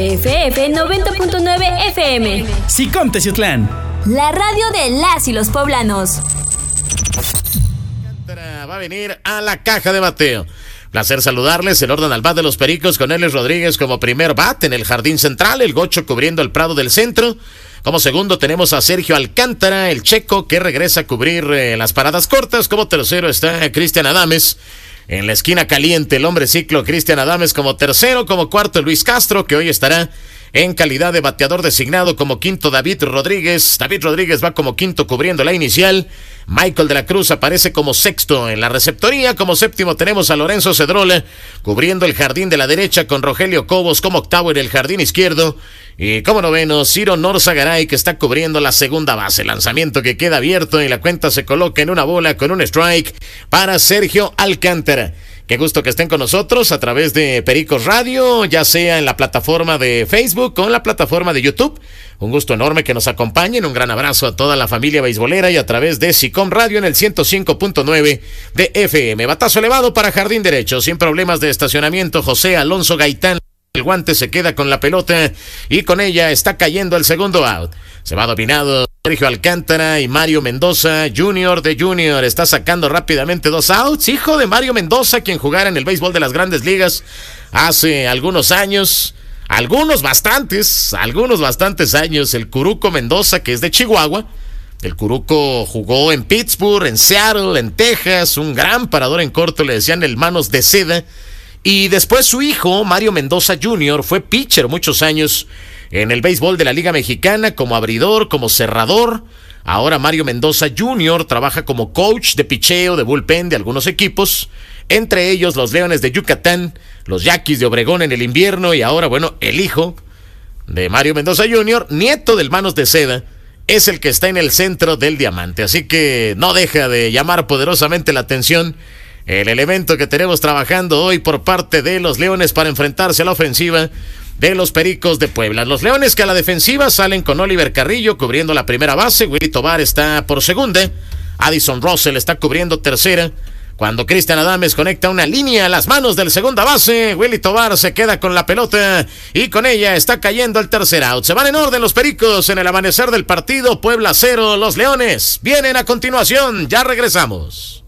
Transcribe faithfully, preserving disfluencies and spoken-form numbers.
B F F noventa punto nueve F M. SICOM Teciutlán, la radio de las y los poblanos. Va a venir a la caja de bateo. Placer saludarles, el orden al bat de los Pericos con Elis Rodríguez como primer bat en el jardín central, el Gocho cubriendo el prado del centro. Como segundo tenemos a Sergio Alcántara, el checo, que regresa a cubrir eh, las paradas cortas. Como tercero está Cristian Adames. En la esquina caliente, el hombre ciclo Cristian Adames como tercero. Como cuarto, Luis Castro, que hoy estará en calidad de bateador designado. Como quinto, David Rodríguez. David Rodríguez va como quinto cubriendo la inicial. Michael de la Cruz aparece como sexto en la receptoría. Como séptimo tenemos a Lorenzo Cedrola cubriendo el jardín de la derecha, con Rogelio Cobos como octavo en el jardín izquierdo. Y como noveno, Ciro Norzagaray, que está cubriendo la segunda base. Lanzamiento que queda abierto y la cuenta se coloca en una bola con un strike para Sergio Alcántara. Qué gusto que estén con nosotros a través de Pericos Radio, ya sea en la plataforma de Facebook o en la plataforma de YouTube. Un gusto enorme que nos acompañen. Un gran abrazo a toda la familia beisbolera y a través de SICOM Radio en el ciento cinco punto nueve de F M. Batazo elevado para jardín derecho, sin problemas de estacionamiento. José Alonso Gaitán. El guante se queda con la pelota y con ella está cayendo el segundo out. Se va dominado Sergio Alcántara y Mario Mendoza Junior de Junior está sacando rápidamente dos outs. Hijo de Mario Mendoza, quien jugara en el béisbol de las Grandes Ligas hace algunos años. Algunos bastantes, algunos bastantes años. El Curuco Mendoza, que es de Chihuahua. El Curuco jugó en Pittsburgh, en Seattle, en Texas. Un gran parador en corto, le decían el Manos de Seda. Y después su hijo, Mario Mendoza Junior, fue pitcher muchos años en el béisbol de la Liga Mexicana, como abridor, como cerrador. Ahora Mario Mendoza Junior trabaja como coach de picheo, de bullpen de algunos equipos, entre ellos los Leones de Yucatán, los Yaquis de Obregón en el invierno, y ahora, bueno, el hijo de Mario Mendoza Junior, nieto del Manos de Seda, es el que está en el centro del diamante. Así que no deja de llamar poderosamente la atención el elemento que tenemos trabajando hoy por parte de los Leones para enfrentarse a la ofensiva de los Pericos de Puebla. Los Leones que a la defensiva salen con Oliver Carrillo cubriendo la primera base. Willy Tovar está por segunda. Addison Russell está cubriendo tercera. Cuando Cristian Adames conecta una línea a las manos del segunda base, Willy Tovar se queda con la pelota y con ella está cayendo el tercer out. Se van en orden los Pericos en el amanecer del partido. Puebla cero, los Leones vienen a continuación. Ya regresamos.